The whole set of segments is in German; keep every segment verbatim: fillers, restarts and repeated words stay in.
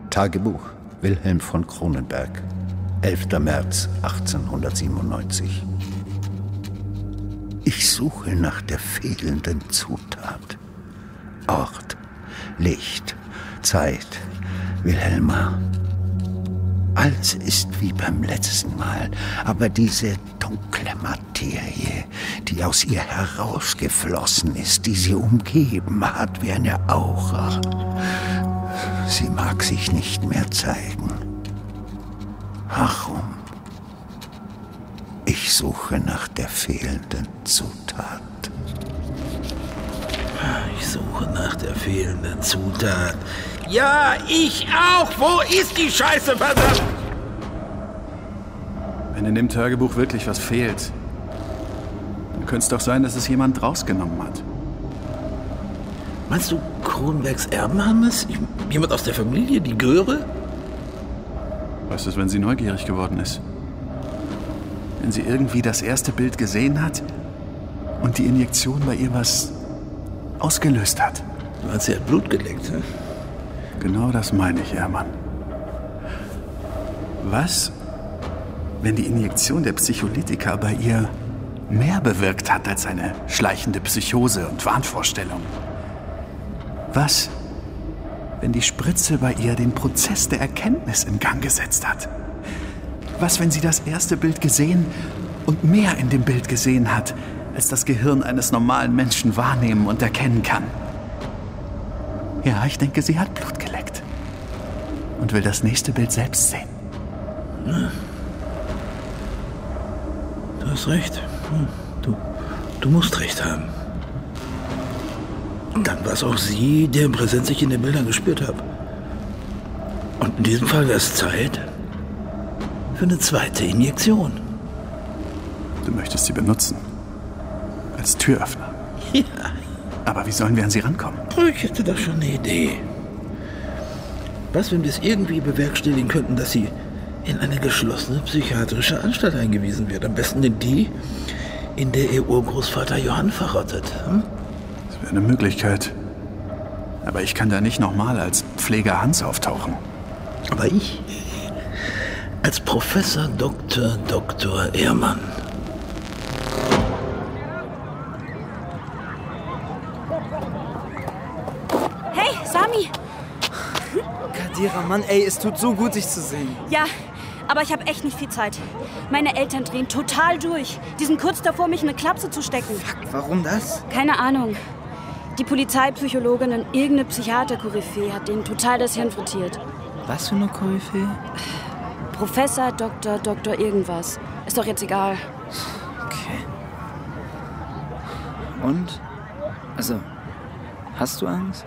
Tagebuch Wilhelm von Cronenberg, elfter März achtzehnhundertsiebenundneunzig. Ich suche nach der fehlenden Zutat. Ort, Licht, Zeit, Wilhelma. Alles ist wie beim letzten Mal, aber diese dunkle Materie, die aus ihr herausgeflossen ist, die sie umgeben hat wie eine Aura, sie mag sich nicht mehr zeigen. Warum? Ich suche nach der fehlenden Zutat. Ich suche nach der fehlenden Zutat. Ja, ich auch! Wo ist die Scheiße, verdammt? Wenn in dem Tagebuch wirklich was fehlt, dann könnte es doch sein, dass es jemand rausgenommen hat. Meinst du Cronenbergs Erben haben es? Jemand aus der Familie, die Göre? Was ist, wenn sie neugierig geworden ist? Wenn sie irgendwie das erste Bild gesehen hat und die Injektion bei ihr was ausgelöst hat. Du meinst, sie hat Blut geleckt, ne? Genau das meine ich, Hermann. Was, wenn die Injektion der Psycholytika bei ihr mehr bewirkt hat als eine schleichende Psychose und Wahnvorstellung? Was, wenn die Spritze bei ihr den Prozess der Erkenntnis in Gang gesetzt hat? Was, wenn sie das erste Bild gesehen und mehr in dem Bild gesehen hat, als das Gehirn eines normalen Menschen wahrnehmen und erkennen kann? Ja, ich denke, sie hat Blut geleckt und will das nächste Bild selbst sehen. Ja. Du hast recht. Du, du musst recht haben. Und dann war es auch sie, deren Präsenz ich in den Bildern gespürt habe. Und in diesem Fall wäre es Zeit für eine zweite Injektion. Du möchtest sie benutzen. Als Türöffner. Ja. Aber wie sollen wir an sie rankommen? Ich hätte da schon eine Idee. Was, wenn wir es irgendwie bewerkstelligen könnten, dass sie in eine geschlossene psychiatrische Anstalt eingewiesen wird? Am besten in die, in der ihr Urgroßvater Johann verrottet. Hm? Das wäre eine Möglichkeit. Aber ich kann da nicht nochmal als Pfleger Hans auftauchen. Aber ich? Als Professor Doktor Doktor Ehrmann. Hey, Sami! Kadira, Mann, ey, es tut so gut, dich zu sehen. Ja, aber ich habe echt nicht viel Zeit. Meine Eltern drehen total durch. Die sind kurz davor, mich in eine Klapse zu stecken. Fuck, warum das? Keine Ahnung. Die Polizeipsychologin und irgendeine Psychiater-Koryphäe hat denen total das Hirn frittiert. Was für eine Koryphäe? Professor, Doktor, Doktor irgendwas. Ist doch jetzt egal. Okay. Und? Also, hast du Angst?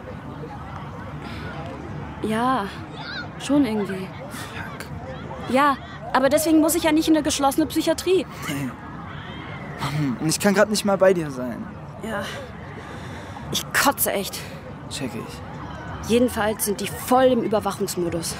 Ja, schon irgendwie. Fuck. Ja, aber deswegen muss ich ja nicht in eine geschlossene Psychiatrie. Nee. Mann, und ich kann gerade nicht mal bei dir sein. Ja, ich kotze echt. Check ich. Jedenfalls sind die voll im Überwachungsmodus.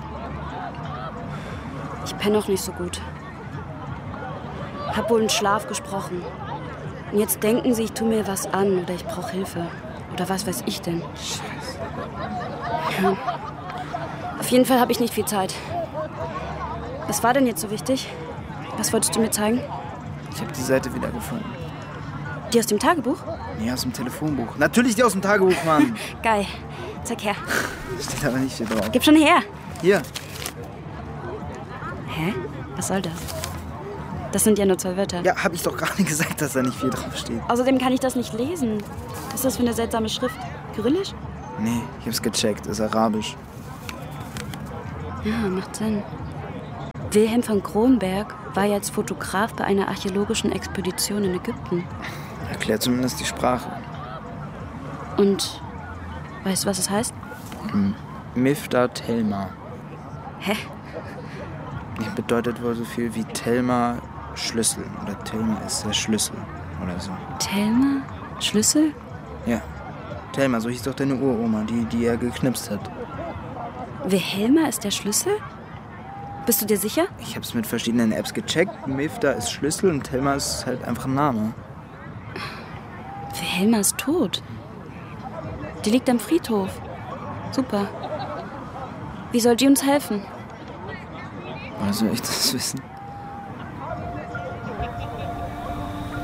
Ich penne noch nicht so gut. Hab wohl in Schlaf gesprochen. Und jetzt denken sie, ich tue mir was an oder ich brauche Hilfe. Oder was weiß ich denn. Scheiße. Ja. Auf jeden Fall habe ich nicht viel Zeit. Was war denn jetzt so wichtig? Was wolltest du mir zeigen? Ich habe die Seite wiedergefunden. Die aus dem Tagebuch? Nee, aus dem Telefonbuch. Natürlich die aus dem Tagebuch, Mann. Geil. Zeig her. Steht aber nicht hier drauf. Gib schon her. Hier. Hä? Was soll das? Das sind ja nur zwei Wörter. Ja, hab ich doch gerade gesagt, dass da nicht viel drauf steht. Außerdem kann ich das nicht lesen. Was ist das für eine seltsame Schrift? Kyrillisch? Nee, ich hab's gecheckt. Ist Arabisch. Ja, macht Sinn. Wilhelm von Cronenberg war ja als Fotograf bei einer archäologischen Expedition in Ägypten. Erklärt zumindest die Sprache. Und weißt du, was es heißt? Hm. Mifta Telma. Hä? Bedeutet wohl so viel wie Telma Schlüssel. Oder Telma ist der Schlüssel. Oder so. Telma? Schlüssel? Ja. Telma, so hieß doch deine Uroma, die, die er geknipst hat. Wilhelma ist der Schlüssel? Bist du dir sicher? Ich hab's mit verschiedenen Apps gecheckt. Mifta ist Schlüssel und Telma ist halt einfach ein Name. Wilhelma ist tot. Die liegt am Friedhof. Super. Wie soll die uns helfen? Woher soll ich das wissen?